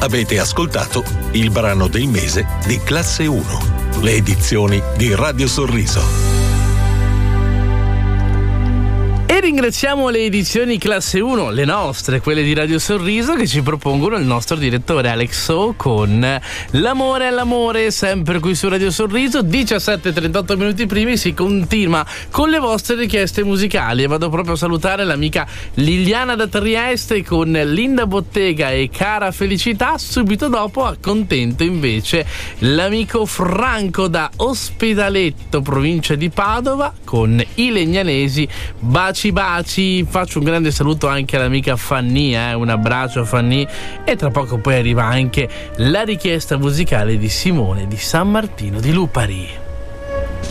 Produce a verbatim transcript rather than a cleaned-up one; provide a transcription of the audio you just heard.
Avete ascoltato il brano del mese di Classe uno, le edizioni di Radio Sorriso. E ringraziamo le edizioni Classe uno, le nostre, quelle di Radio Sorriso, che ci propongono il nostro direttore Alex O con L'amore all'amore, sempre qui su Radio Sorriso. Diciassette e trentotto minuti primi, si continua con le vostre richieste musicali e vado proprio a salutare l'amica Liliana da Trieste con Linda Bottega e Cara Felicità. Subito dopo accontento invece l'amico Franco da Ospedaletto, provincia di Padova, con I Legnanesi, Baci baci. Faccio un grande saluto anche all'amica Fanny, eh? Un abbraccio Fanny, e tra poco poi arriva anche la richiesta musicale di Simone di San Martino di Lupari.